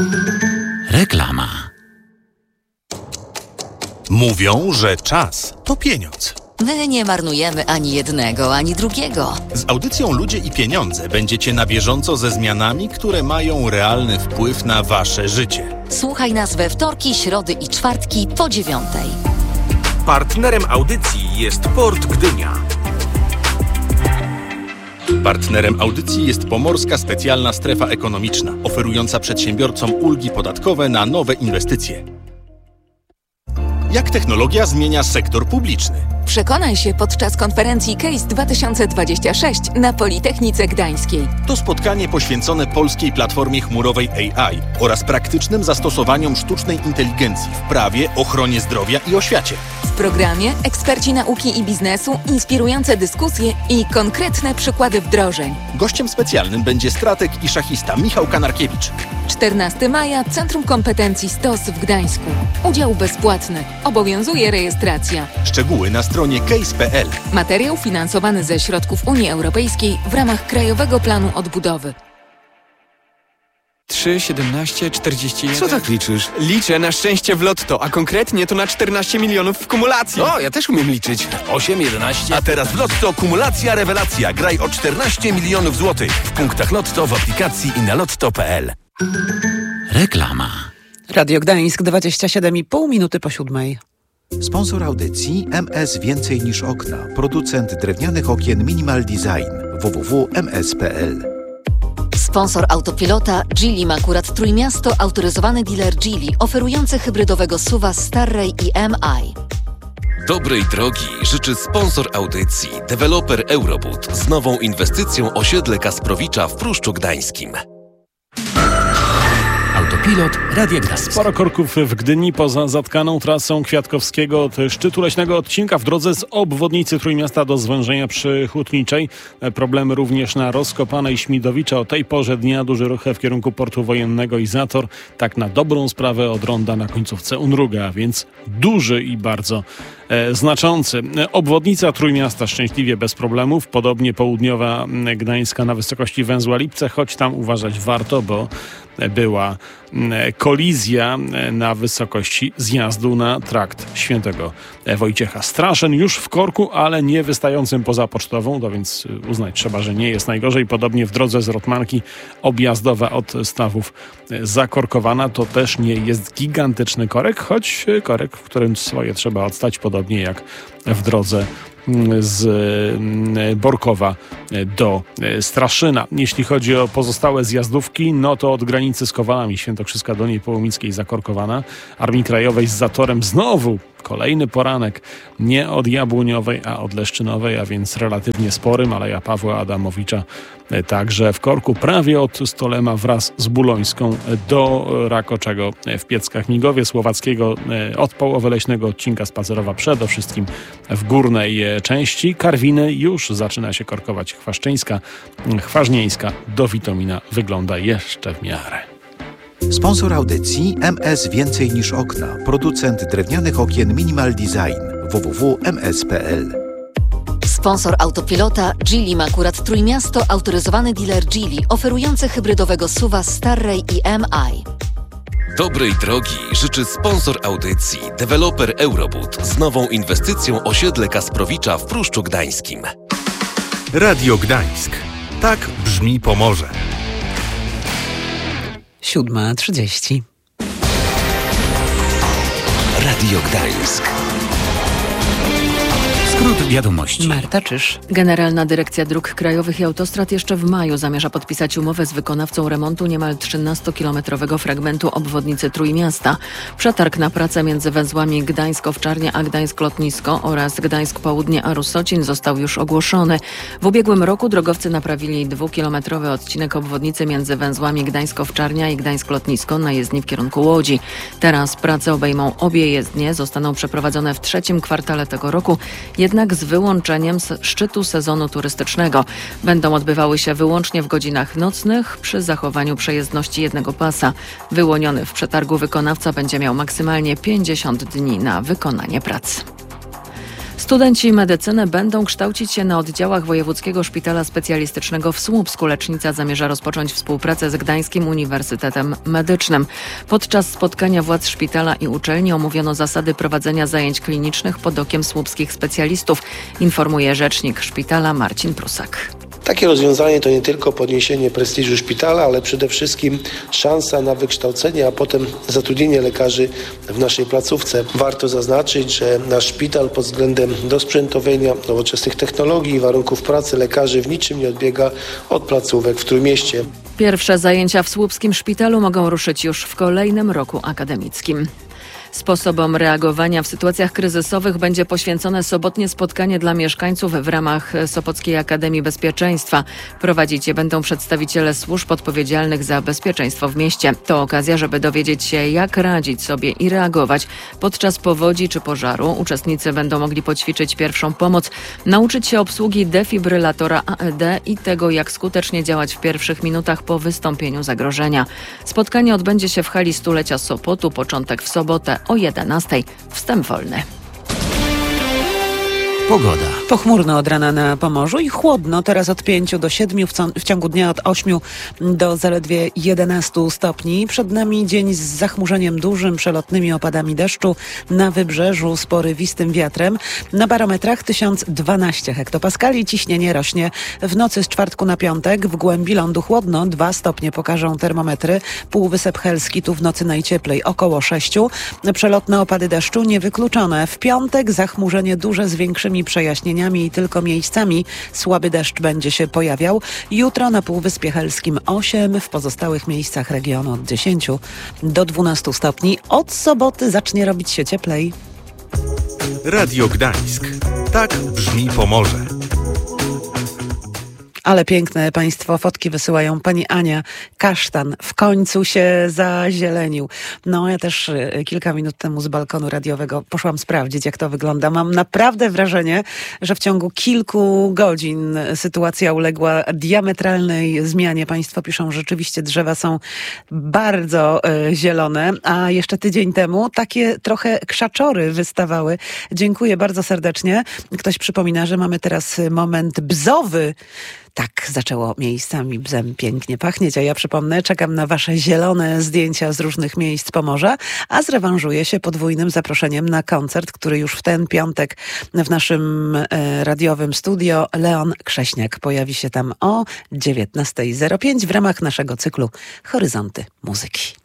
Reklama. Mówią, że czas to pieniądz. My nie marnujemy ani jednego, ani drugiego. Z audycją Ludzie i Pieniądze będziecie na bieżąco ze zmianami, które mają realny wpływ na wasze życie. Słuchaj nas we wtorki, środy i czwartki po 9:00. Partnerem audycji jest Port Gdynia. Partnerem audycji jest Pomorska Specjalna Strefa Ekonomiczna, oferująca przedsiębiorcom ulgi podatkowe na nowe inwestycje. Jak technologia zmienia sektor publiczny? Przekonaj się podczas konferencji CASE 2026 na Politechnice Gdańskiej. To spotkanie poświęcone polskiej platformie chmurowej AI oraz praktycznym zastosowaniom sztucznej inteligencji w prawie, ochronie zdrowia i oświacie. W programie eksperci nauki i biznesu, inspirujące dyskusje i konkretne przykłady wdrożeń. Gościem specjalnym będzie strateg i szachista Michał Kanarkiewicz. 14 maja Centrum Kompetencji STOS w Gdańsku. Udział bezpłatny. Obowiązuje rejestracja. Szczegóły na stronie case.pl. Materiał finansowany ze środków Unii Europejskiej w ramach Krajowego Planu Odbudowy. 3, 17, 41... Co tak liczysz? Liczę na szczęście w lotto, a konkretnie to na 14 milionów w kumulacji. O, ja też umiem liczyć. 8, 11. A teraz w Lotto kumulacja rewelacja. Graj o 14 milionów złotych. W punktach Lotto, w aplikacji i na lotto.pl. Reklama. Radio Gdańsk, 27,5 minuty po 7:00. Sponsor audycji MS Więcej niż okna. Producent drewnianych okien Minimal Design. www.ms.pl. Sponsor Autopilota Geely Makurat Trójmiasto, autoryzowany dealer Geely, oferujący hybrydowego SUV-a Starray i MI. Dobrej drogi życzy sponsor audycji, deweloper Eurobud z nową inwestycją osiedle Kasprowicza w Pruszczu Gdańskim. Autopilot Radia Gdańsk. Sporo korków w Gdyni poza zatkaną trasą Kwiatkowskiego od szczytu leśnego odcinka w drodze z obwodnicy Trójmiasta do zwężenia przy Hutniczej. Problemy również na Rozkopanej Śmidowicza. O tej porze dnia duży ruch w kierunku Portu Wojennego i Zator. Tak na dobrą sprawę od ronda na końcówce Unruga, a więc duży i bardzo znaczący. Obwodnica Trójmiasta szczęśliwie bez problemów. Podobnie południowa Gdańska na wysokości węzła Lipce, choć tam uważać warto, bo była kolizja na wysokości zjazdu na trakt Świętego Wojciecha. Straszyn już w korku, ale nie wystającym poza Pocztową, to więc uznać trzeba, że nie jest najgorzej. Podobnie w drodze z Rotmanki objazdowa od Stawów zakorkowana. To też nie jest gigantyczny korek, choć korek, w którym swoje trzeba odstać, podobnie jak w drodze z Borkowa do Straszyna. Jeśli chodzi o pozostałe zjazdówki, no to od granicy z Kowalami Świętokrzyska do Niepołomickiej zakorkowana. Armii Krajowej z Zatorem znowu kolejny poranek, nie od Jabłoniowej, a od Leszczynowej, a więc relatywnie sporym, Aleja Pawła Adamowicza także w korku, prawie od Stolema wraz z Bulońską do Rakoczego w Pieckach. Migowie Słowackiego od połowy leśnego odcinka Spacerowa przede wszystkim w górnej części. Karwiny już zaczyna się korkować Chwaszczyńska. Chważnieńska do Witomina wygląda jeszcze w miarę. Sponsor audycji MS Więcej niż okna. Producent drewnianych okien Minimal Design. www.ms.pl. Sponsor Autopilota Geely Makurat Trójmiasto, autoryzowany dealer Geely, oferujący hybrydowego SUV-a Starray i MI. Dobrej drogi życzy sponsor audycji, deweloper Eurobud z nową inwestycją osiedle Kasprowicza w Pruszczu Gdańskim. Radio Gdańsk. Tak brzmi Pomorze. 7:30. Radio Gdańsk. Skrót wiadomości. Marta Czyż. Generalna Dyrekcja Dróg Krajowych i Autostrad jeszcze w maju zamierza podpisać umowę z wykonawcą remontu niemal 13-kilometrowego fragmentu obwodnicy Trójmiasta. Przetarg na pracę między węzłami Gdańsk-Owczarnia a Gdańsk-Lotnisko oraz Gdańsk-Południe a Rusocin został już ogłoszony. W ubiegłym roku drogowcy naprawili 2-kilometrowy odcinek obwodnicy między węzłami Gdańsk-Owczarnia i Gdańsk-Lotnisko na jezdni w kierunku Łodzi. Teraz prace obejmą obie jezdnie, zostaną przeprowadzone w trzecim kwartale tego roku, jednak z wyłączeniem szczytu sezonu turystycznego. Będą odbywały się wyłącznie w godzinach nocnych przy zachowaniu przejezdności jednego pasa. Wyłoniony w przetargu wykonawca będzie miał maksymalnie 50 dni na wykonanie prac. Studenci medycyny będą kształcić się na oddziałach Wojewódzkiego Szpitala Specjalistycznego w Słupsku. Lecznica zamierza rozpocząć współpracę z Gdańskim Uniwersytetem Medycznym. Podczas spotkania władz szpitala i uczelni omówiono zasady prowadzenia zajęć klinicznych pod okiem słupskich specjalistów, informuje rzecznik szpitala Marcin Prusak. Takie rozwiązanie to nie tylko podniesienie prestiżu szpitala, ale przede wszystkim szansa na wykształcenie, a potem zatrudnienie lekarzy w naszej placówce. Warto zaznaczyć, że nasz szpital pod względem dosprzętowienia, nowoczesnych technologii i warunków pracy lekarzy w niczym nie odbiega od placówek w Trójmieście. Pierwsze zajęcia w słupskim szpitalu mogą ruszyć już w kolejnym roku akademickim. Sposobom reagowania w sytuacjach kryzysowych będzie poświęcone sobotnie spotkanie dla mieszkańców w ramach Sopockiej Akademii Bezpieczeństwa. Prowadzić je będą przedstawiciele służb odpowiedzialnych za bezpieczeństwo w mieście. To okazja, żeby dowiedzieć się, jak radzić sobie i reagować podczas powodzi czy pożaru. Uczestnicy będą mogli poćwiczyć pierwszą pomoc, nauczyć się obsługi defibrylatora AED i tego, jak skutecznie działać w pierwszych minutach po wystąpieniu zagrożenia. Spotkanie odbędzie się w hali Stulecia Sopotu, początek w sobotę o 11:00. Wstęp wolny. Pogoda. Pochmurno od rana na Pomorzu i chłodno, teraz od 5 do 7, w ciągu dnia od 8 do zaledwie 11 stopni. Przed nami dzień z zachmurzeniem dużym, przelotnymi opadami deszczu, na wybrzeżu z porywistym wiatrem. Na barometrach 1012 hektopaskali, ciśnienie rośnie. W nocy z czwartku na piątek w głębi lądu chłodno, 2 stopnie pokażą termometry. Półwysep Helski tu w nocy najcieplej, około 6. Przelotne opady deszczu niewykluczone. W piątek zachmurzenie duże z większymi przejaśnieniami i tylko miejscami słaby deszcz będzie się pojawiał. Jutro na Półwyspie Helskim 8, w pozostałych miejscach regionu od 10 do 12 stopni. Od soboty zacznie robić się cieplej. Radio Gdańsk. Tak brzmi Pomorze. Ale piękne państwo fotki wysyłają. Pani Ania, kasztan w końcu się zazielenił. No ja też kilka minut temu z balkonu radiowego poszłam sprawdzić, jak to wygląda. Mam naprawdę wrażenie, że w ciągu kilku godzin sytuacja uległa diametralnej zmianie. Państwo piszą, że rzeczywiście drzewa są bardzo zielone, a jeszcze tydzień temu takie trochę krzaczory wystawały. Dziękuję bardzo serdecznie. Ktoś przypomina, że mamy teraz moment bzowy. Tak zaczęło miejscami bzem pięknie pachnieć, a ja przypomnę, czekam na wasze zielone zdjęcia z różnych miejsc Pomorza, a zrewanżuję się podwójnym zaproszeniem na koncert, który już w ten piątek w naszym radiowym studio. Leon Krześniak pojawi się tam o 19:05 w ramach naszego cyklu Horyzonty Muzyki.